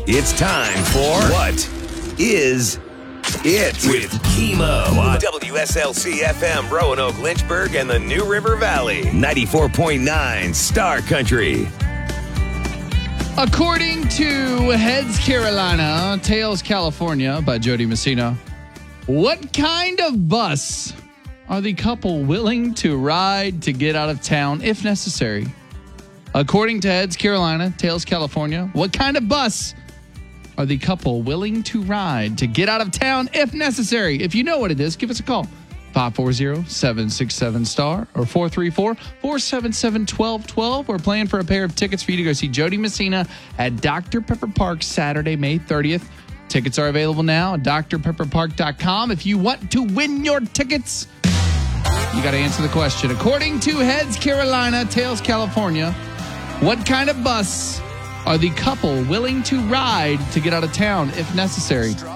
It's time for What Is It? With Kimo on WSLC FM, Roanoke, Lynchburg, and the New River Valley. 94.9 Star Country. According to Heads Carolina, Tails California by Jody Messina, what kind of bus are the couple willing to ride to get out of town if necessary? According to Heads Carolina, Tails California, what kind of bus are the couple willing to ride to get out of town if necessary? If you know what it is, give us a call. 540-767-STAR or 434-477-1212. We're playing for a pair of tickets for you to go see Jody Messina at Dr. Pepper Park Saturday, May 30th. Tickets are available now at drpepperpark.com. If you want to win your tickets, you got to answer the question. According to Heads Carolina, Tails California, what kind of bus are the couple willing to ride to get out of town if necessary?